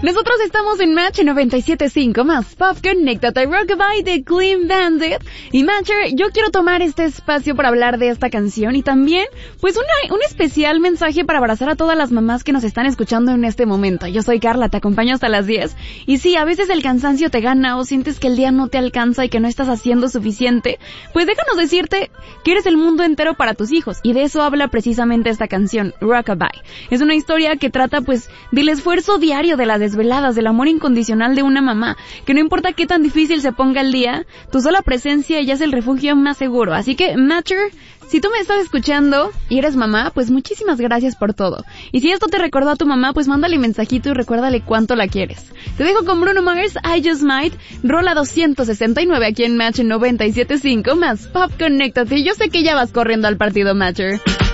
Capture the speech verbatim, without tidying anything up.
Nosotros estamos en Match noventa y siete punto cinco más Pop, Conéctate, Rockabye de Clean Bandit. Y Matcher, yo quiero tomar este espacio para hablar de esta canción y también, pues, una, un especial mensaje para abrazar a todas las mamás que nos están escuchando en este momento. Yo soy Carla, te acompaño hasta las diez. Y sí, a veces el cansancio te gana o sientes que el día no te alcanza y que no estás haciendo suficiente. Pues déjanos decirte que eres el mundo entero para tus hijos. Y de eso habla precisamente esta canción, Rockabye. Es una historia que trata, pues, del esfuerzo diario de las desveladas, del amor incondicional de una mamá, que no importa qué tan difícil se ponga el día, tu sola presencia ya es el refugio más seguro. Así que, Matcher, si tú me estás escuchando y eres mamá, pues muchísimas gracias por todo. Y si esto te recordó a tu mamá, pues mándale mensajito y recuérdale cuánto la quieres. Te dejo con Bruno Mars, I Just Might, rola doscientos sesenta y nueve aquí en Match noventa y siete punto cinco más Pop, Conéctate. Yo sé que ya vas corriendo al partido, Matcher.